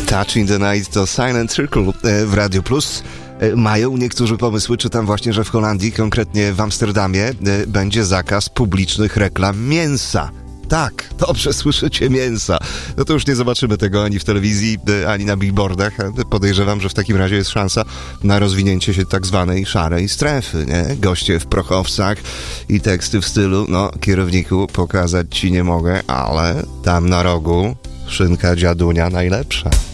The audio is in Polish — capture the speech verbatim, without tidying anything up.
Touch in the Night to Silent Circle w Radio Plus. Mają niektórzy pomysły, czytam właśnie, że w Holandii, konkretnie w Amsterdamie, będzie zakaz publicznych reklam mięsa. Tak, dobrze słyszycie, mięsa. No to już nie zobaczymy tego ani w telewizji, ani na billboardach. Podejrzewam, że w takim razie jest szansa na rozwinięcie się tak zwanej szarej strefy, nie? Goście w prochowcach i teksty w stylu, no kierowniku, pokazać ci nie mogę, ale tam na rogu szynka dziadunia najlepsza.